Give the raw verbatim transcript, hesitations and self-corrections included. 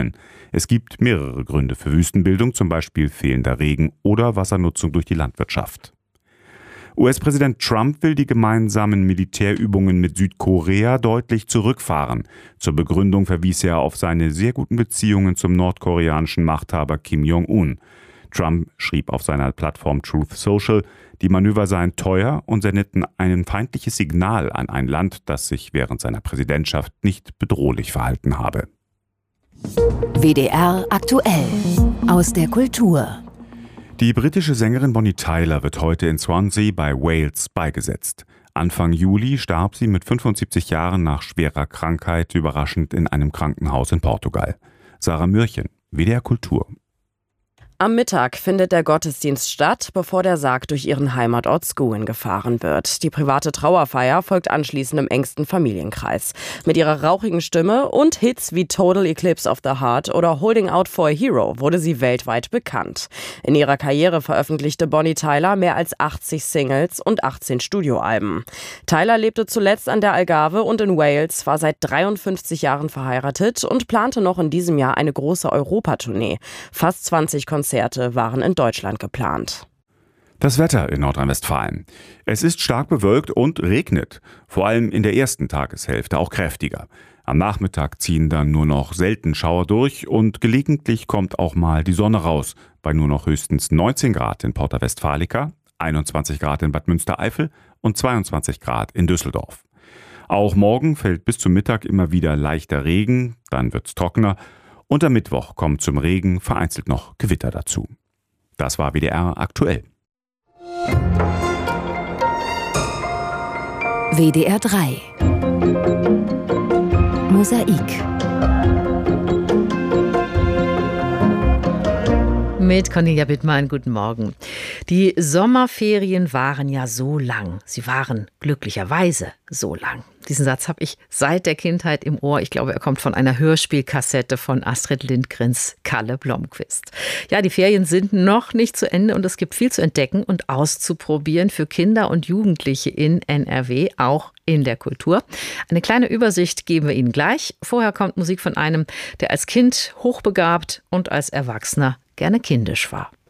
trocknen. Es gibt mehrere Gründe für Wüstenbildung, zum Beispiel fehlender Regen oder Wassernutzung durch die Landwirtschaft. U S-Präsident Trump will die gemeinsamen Militärübungen mit Südkorea deutlich zurückfahren. Zur Begründung verwies er auf seine sehr guten Beziehungen zum nordkoreanischen Machthaber Kim Jong-un. Trump schrieb auf seiner Plattform Truth Social, die Manöver seien teuer und sendeten ein feindliches Signal an ein Land, das sich während seiner Präsidentschaft nicht bedrohlich verhalten habe. W D R aktuell aus der Kultur. Die britische Sängerin Bonnie Tyler wird heute in Swansea bei Wales beigesetzt. Anfang Juli starb sie mit fünfundsiebzig Jahren nach schwerer Krankheit überraschend in einem Krankenhaus in Portugal. Sarah Mürchen, W D R Kultur. Am Mittag findet der Gottesdienst statt, bevor der Sarg durch ihren Heimatort Scuin gefahren wird. Die private Trauerfeier folgt anschließend im engsten Familienkreis. Mit ihrer rauchigen Stimme und Hits wie Total Eclipse of the Heart oder Holding Out for a Hero wurde sie weltweit bekannt. In ihrer Karriere veröffentlichte Bonnie Tyler mehr als achtzig Singles und achtzehn Studioalben. Tyler lebte zuletzt an der Algarve und in Wales, war seit dreiundfünfzig Jahren verheiratet und plante noch in diesem Jahr eine große Europatournee. Fast zwanzig Konzerte waren in Deutschland geplant. Das Wetter in Nordrhein-Westfalen. Es ist stark bewölkt und regnet. Vor allem in der ersten Tageshälfte auch kräftiger. Am Nachmittag ziehen dann nur noch selten Schauer durch und gelegentlich kommt auch mal die Sonne raus. Bei nur noch höchstens neunzehn Grad in Porta Westfalica, einundzwanzig Grad in Bad Münstereifel und zweiundzwanzig Grad in Düsseldorf. Auch morgen fällt bis zum Mittag immer wieder leichter Regen, dann wird's trockener. Und am Mittwoch kommt zum Regen vereinzelt noch Gewitter dazu. Das war W D R aktuell. W D R drei Mosaik mit Cornelia Bittmann, guten Morgen. Die Sommerferien waren ja so lang. Sie waren glücklicherweise so lang. Diesen Satz habe ich seit der Kindheit im Ohr. Ich glaube, er kommt von einer Hörspielkassette von Astrid Lindgrens Kalle Blomqvist. Ja, die Ferien sind noch nicht zu Ende und es gibt viel zu entdecken und auszuprobieren für Kinder und Jugendliche in N R W, auch in der Kultur. Eine kleine Übersicht geben wir Ihnen gleich. Vorher kommt Musik von einem, der als Kind hochbegabt und als Erwachsener gerne kindisch war.